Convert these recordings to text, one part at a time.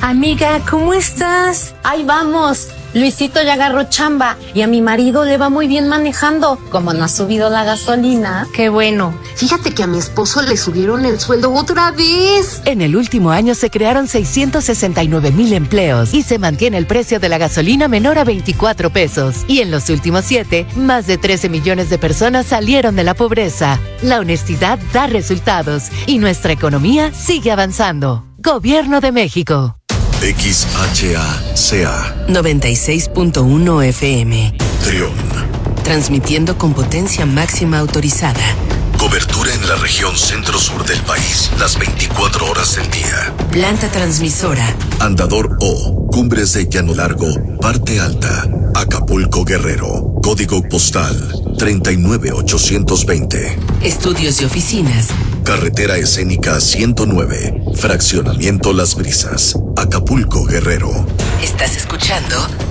Amiga, ¿cómo estás? Ahí vamos. Luisito ya agarró chamba y a mi marido le va muy bien manejando. Como no ha subido la gasolina. Qué bueno. Fíjate que a mi esposo le subieron el sueldo otra vez. En el último año se crearon 669,000 empleos y se mantiene el precio de la gasolina menor a 24 pesos. Y en los últimos 7, más de 13 millones de personas salieron de la pobreza. La honestidad da resultados y nuestra economía sigue avanzando. Gobierno de México. XHACA 96.1 FM. Trión. Transmitiendo con potencia máxima autorizada. Cobertura en la región centro-sur del país, las 24 horas del día. Planta transmisora. Andador O, Cumbres de Llano Largo, Parte Alta, Acapulco, Guerrero. Código postal 39820. Estudios y oficinas. Carretera escénica 109, Fraccionamiento Las Brisas, Acapulco, Guerrero. Estás escuchando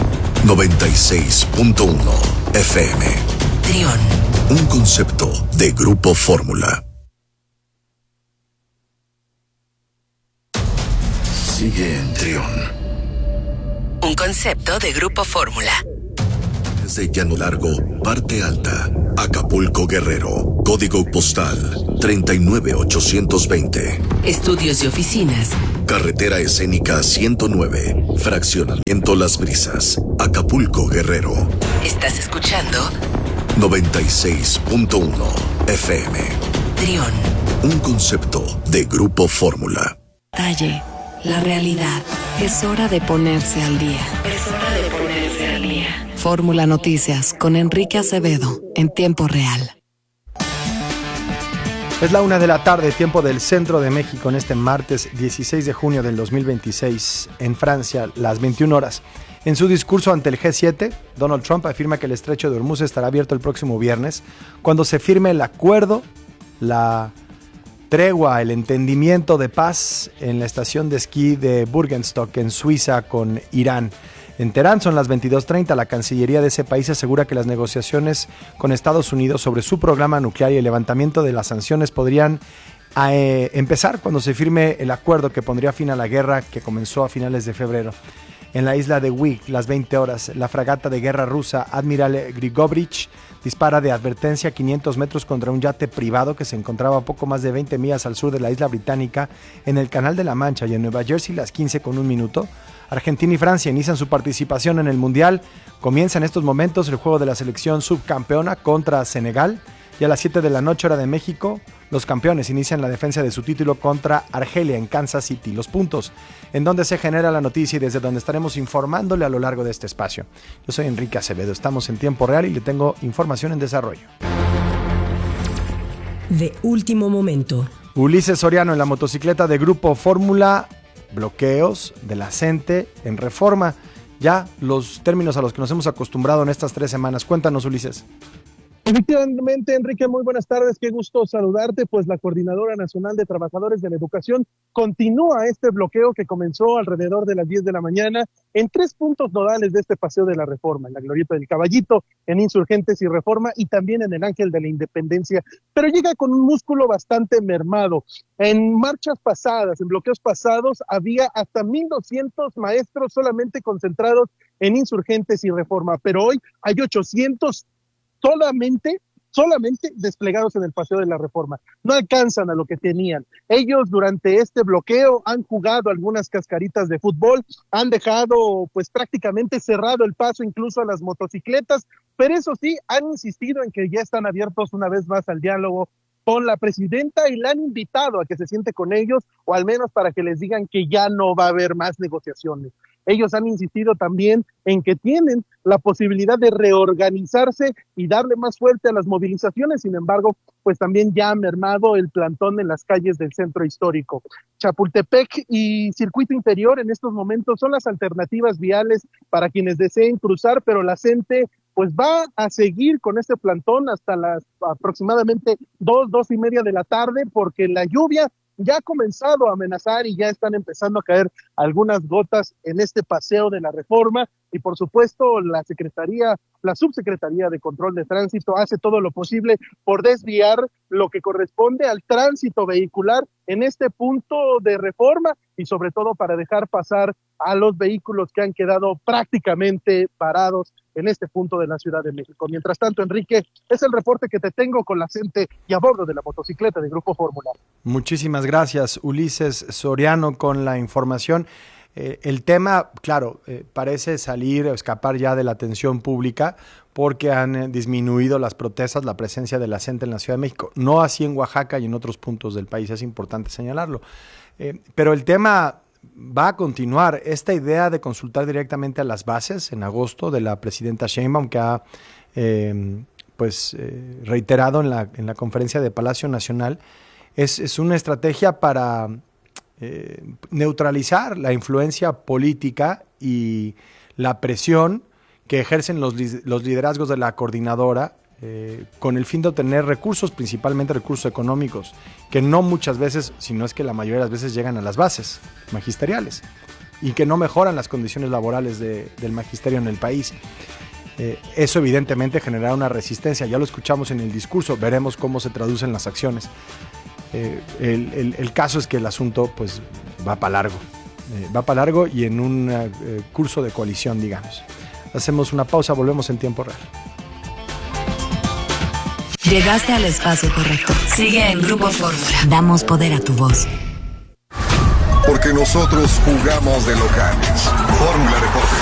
96.1 FM. Trión. Un concepto de Grupo Fórmula. Sigue en Trión. Un concepto de Grupo Fórmula. Desde Llano Largo, Parte Alta, Acapulco, Guerrero. Código postal 39820. Estudios y oficinas. Carretera escénica 109, Fraccionamiento Las Brisas, Acapulco, Guerrero. Estás escuchando 96.1 FM. Trión. Un concepto de Grupo Fórmula. Talle, la realidad. Es hora de ponerse al día. Fórmula Noticias con Enrique Acevedo en tiempo real. Es la 1 de la tarde, tiempo del centro de México, en este martes 16 de junio del 2026, en Francia, las 21 horas. En su discurso ante el G7, Donald Trump afirma que el estrecho de Hormuz estará abierto el próximo viernes, cuando se firme el acuerdo, la tregua, el entendimiento de paz en la estación de esquí de Burgenstock, en Suiza, con Irán. En Teherán son las 22:30. La Cancillería de ese país asegura que las negociaciones con Estados Unidos sobre su programa nuclear y el levantamiento de las sanciones podrían empezar cuando se firme el acuerdo que pondría fin a la guerra que comenzó a finales de febrero. En la isla de Wyk, las 20 horas, la fragata de guerra rusa Admiral Grigorovich dispara de advertencia a 500 metros contra un yate privado que se encontraba a poco más de 20 millas al sur de la isla británica, en el Canal de la Mancha, y en Nueva Jersey, las 15:01. Argentina y Francia inician su participación en el Mundial. Comienza en estos momentos el juego de la selección subcampeona contra Senegal. Y a las 7 de la noche, hora de México, los campeones inician la defensa de su título contra Argelia en Kansas City. Los puntos en donde se genera la noticia y desde donde estaremos informándole a lo largo de este espacio. Yo soy Enrique Acevedo, estamos en tiempo real y le tengo información en desarrollo. De último momento. Ulises Soriano en la motocicleta de Grupo Fórmula. Bloqueos de la CENTE en Reforma. Ya los términos a los que nos hemos acostumbrado en estas 3 semanas. Cuéntanos, Ulises. Efectivamente, Enrique, muy buenas tardes, qué gusto saludarte. Pues la Coordinadora Nacional de Trabajadores de la Educación continúa este bloqueo que comenzó alrededor de las 10 de la mañana en 3 puntos nodales de este Paseo de la Reforma, en la Glorieta del Caballito, en Insurgentes y Reforma, y también en el Ángel de la Independencia, pero llega con un músculo bastante mermado. En marchas pasadas, en bloqueos pasados, había hasta 1,200 maestros solamente concentrados en Insurgentes y Reforma, pero hoy hay 800 solamente desplegados en el Paseo de la Reforma. No alcanzan a lo que tenían. Ellos durante este bloqueo han jugado algunas cascaritas de fútbol, han dejado pues prácticamente cerrado el paso incluso a las motocicletas, pero eso sí, han insistido en que ya están abiertos una vez más al diálogo con la presidenta y la han invitado a que se siente con ellos, o al menos para que les digan que ya no va a haber más negociaciones. Ellos han insistido también en que tienen la posibilidad de reorganizarse y darle más fuerte a las movilizaciones. Sin embargo, pues también ya ha mermado el plantón en las calles del centro histórico. Chapultepec y Circuito Interior en estos momentos son las alternativas viales para quienes deseen cruzar, pero la CENTE pues va a seguir con este plantón hasta las aproximadamente 2:30 de la tarde, porque la lluvia ya ha comenzado a amenazar y ya están empezando a caer algunas gotas en este Paseo de la Reforma, y por supuesto la Subsecretaría de Control de Tránsito hace todo lo posible por desviar lo que corresponde al tránsito vehicular en este punto de Reforma, y sobre todo para dejar pasar a los vehículos que han quedado prácticamente parados en este punto de la Ciudad de México. Mientras tanto, Enrique, es el reporte que te tengo con la gente y a bordo de la motocicleta de Grupo Fórmula. Muchísimas gracias, Ulises Soriano, con la información. El tema, claro, parece salir o escapar ya de la atención pública porque han disminuido las protestas, la presencia de la gente en la Ciudad de México. No así en Oaxaca y en otros puntos del país, es importante señalarlo. Pero el tema va a continuar. Esta idea de consultar directamente a las bases en agosto de la presidenta Sheinbaum, que ha reiterado en la conferencia de Palacio Nacional, es una estrategia para neutralizar la influencia política y la presión que ejercen los liderazgos de la coordinadora con el fin de obtener recursos, principalmente recursos económicos, que no muchas veces, sino es que la mayoría de las veces llegan a las bases magisteriales y que no mejoran las condiciones laborales del magisterio en el país. Eso evidentemente generará una resistencia, ya lo escuchamos en el discurso, veremos cómo se traducen las acciones. El caso es que el asunto pues va para largo y en un curso de coalición, digamos. Hacemos una pausa, volvemos en tiempo real. Llegaste al espacio correcto. Sigue en Grupo Fórmula. Damos poder a tu voz. Porque nosotros jugamos de locales. Fórmula Deportes.